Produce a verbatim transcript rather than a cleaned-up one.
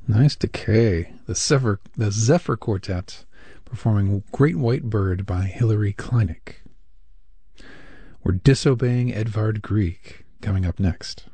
Nice Decay. The Zephyr, the Zephyr Quartet performing Great White Bird by Hilary Kleinig. We're Disobeying Edvard Grieg coming up next.